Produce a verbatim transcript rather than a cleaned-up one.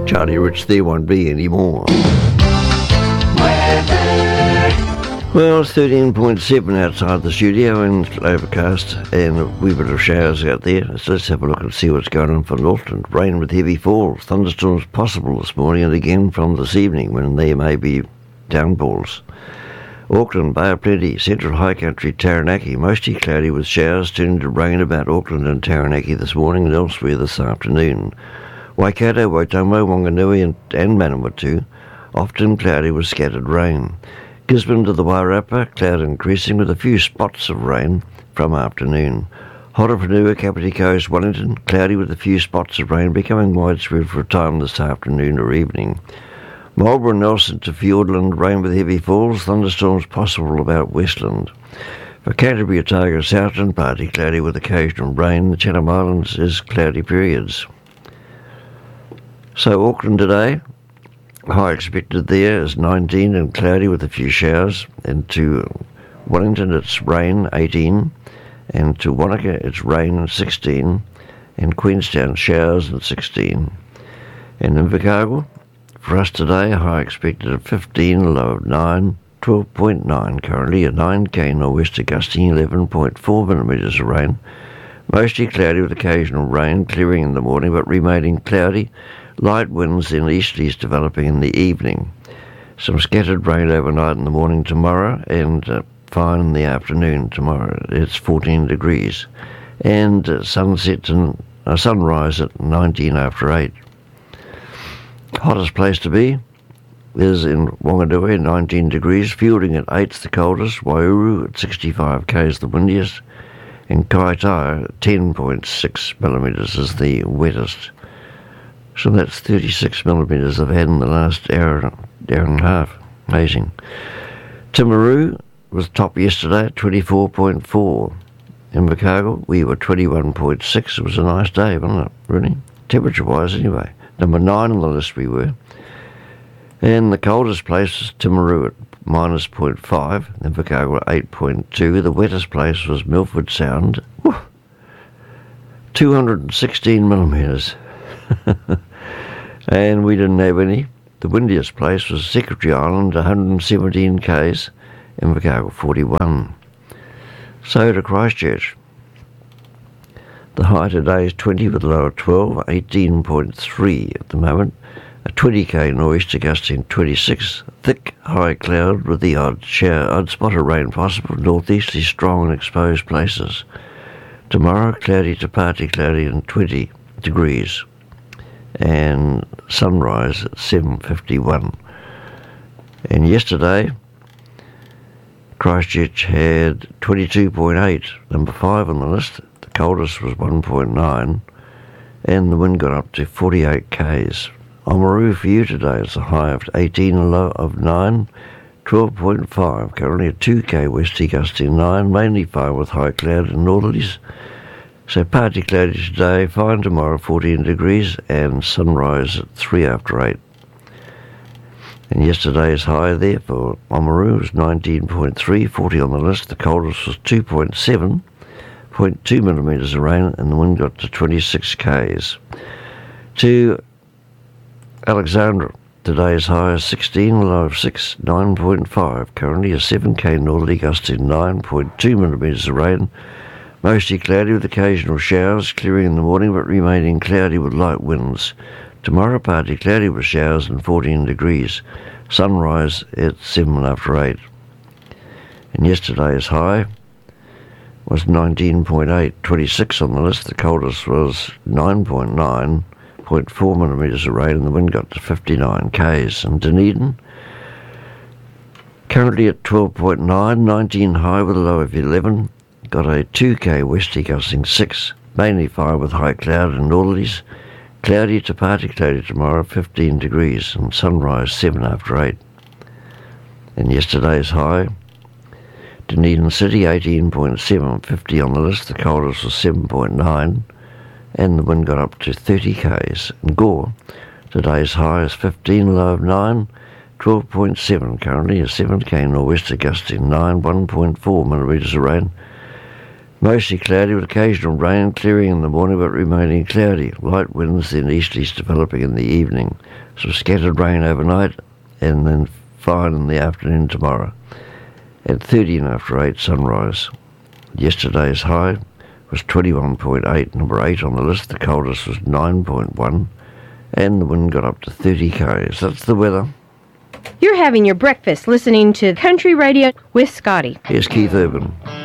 Charlie Rich, there won't be any more. Well, it's thirteen point seven outside the studio and overcast and a wee bit of showers out there. So let's have a look and see what's going on for Northland. Rain with heavy falls. Thunderstorms possible this morning and again from this evening when there may be downpours. Auckland, Bay of Plenty, Central High Country, Taranaki, mostly cloudy with showers turning to rain about Auckland and Taranaki this morning and elsewhere this afternoon. Waikato, Waitangi, Wanganui and, and Manawatu, often cloudy with scattered rain. Gisborne to the Wairarapa, cloud increasing with a few spots of rain from afternoon. Horowhenua, Kapiti Coast, Wellington, cloudy with a few spots of rain becoming widespread for a time this afternoon or evening. Marlborough, Nelson to Fiordland, rain with heavy falls, thunderstorms possible about Westland. For Canterbury, Otago, Southland, partly cloudy with occasional rain. The Chatham Islands is cloudy periods. So Auckland today, high expected there is nineteen and cloudy with a few showers. And to Wellington it's rain, eighteen. And to Wanaka it's rain, sixteen. And Queenstown showers and sixteen. And in Invercargill, for us today, high expected of fifteen, a low of nine, twelve point nine currently, a nine K nor'wester gusting eleven point four millimetres of rain. Mostly cloudy with occasional rain, clearing in the morning but remaining cloudy. Light winds in easterlies developing in the evening. Some scattered rain overnight in the morning tomorrow and uh, fine in the afternoon tomorrow. It's fourteen degrees. And uh, sunset and uh, sunrise at nineteen after eight. Hottest place to be is in Wanganui, nineteen degrees. Fielding at eight's the coldest. Waiouru at sixty-five K's the windiest. And Kaitaia, ten point six millimetres is the wettest. So that's thirty-six millimetres I've had in the last hour, hour and a half. Amazing. Timaru was top yesterday at twenty-four point four. In Invercargill, we were twenty-one point six. It was a nice day, wasn't it? Really? Temperature-wise, anyway. Number nine on the list we were. And the coldest place was Timaru at minus zero point five. Invercargill at eight point two. The wettest place was Milford Sound. Whew, two hundred sixteen millimetres. And we didn't have any. The windiest place was Secretary Island, one hundred seventeen K's, Invercargill forty-one. So to Christchurch. The high today is twenty with a low of twelve, eighteen point three at the moment. A twenty K nor'easter gusting twenty-six. Thick high cloud with the odd shower, odd spot of rain possible, northeasterly strong and exposed places. Tomorrow cloudy to partly cloudy and twenty degrees. And sunrise at seven fifty-one. And yesterday, Christchurch had twenty-two point eight, number five on the list. The coldest was one point nine, and the wind got up to forty-eight K's. Oamaru for you today is a high of eighteen, a low of nine, twelve point five. Currently a two K westerly gusting nine, mainly fine with high cloud and northerlies. So partly cloudy today, fine tomorrow, fourteen degrees, and sunrise at three after eight. And yesterday's high there for Oamaru was nineteen point three, forty on the list. The coldest was two point seven, zero point two millimetres of rain, and the wind got to twenty-six K's. To Alexandra, today's high is sixteen, a low of six, nine point five. Currently a seven K northerly gusting nine point two millimetres of rain. Mostly cloudy with occasional showers, clearing in the morning but remaining cloudy with light winds. Tomorrow partly cloudy with showers and fourteen degrees. Sunrise at seven after eight. And yesterday's high was nineteen point eight, twenty-six on the list. The coldest was nine point nine, zero point four millimetres of rain, and the wind got to fifty-nine K's. And Dunedin, currently at twelve point nine, nineteen high with a low of eleven. Got a two K westerly gusting six, mainly fine with high cloud and northerlies. Cloudy to partly cloudy tomorrow, fifteen degrees, and sunrise seven after eight. And yesterday's high, Dunedin City eighteen point seven, fifty on the list. The coldest was seven point nine, and the wind got up to thirty K's. And Gore, today's high is fifteen, low of nine, twelve point seven currently, a seven K nor'wester gusting nine, one point four millimetres of rain. Mostly cloudy with occasional rain, clearing in the morning but remaining cloudy. Light winds, then easterlies developing in the evening. Some scattered rain overnight and then fine in the afternoon tomorrow. At thirteen after eight, sunrise. Yesterday's high was twenty-one point eight, number eight on the list. The coldest was nine point one, and the wind got up to thirty k's. That's the weather. You're having your breakfast listening to Country Radio with Scotty. Here's Keith Urban.